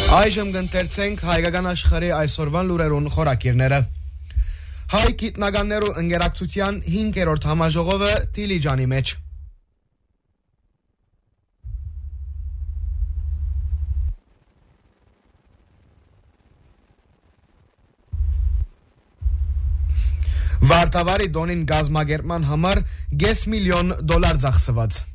Այժմ կընթերցենք հայկական աշխարհի այսօրվան լուրերուն խորակիրները։ Հայ գիտնականներու ընկերակցության 5-րդ համաժողովը Դիլիջանի մեջ։ Վարտավարի դոնին գազագերման համար $5 միլիոն ծախսված։